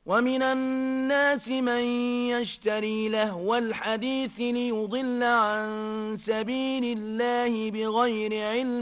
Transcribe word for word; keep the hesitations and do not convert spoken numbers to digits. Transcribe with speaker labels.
Speaker 1: ومن الناس من يشتري لهو الحديث ليضل عن سبيل الله بغير علم